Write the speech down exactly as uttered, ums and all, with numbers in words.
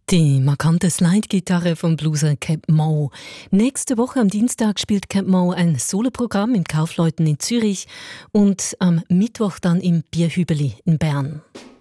Die markante Slide-Gitarre vom Blueser Cap Mo. Nächste Woche am Dienstag spielt Cap Mo ein Soloprogramm im Kaufleuten in Zürich und am Mittwoch dann im Bierhübeli in Bern.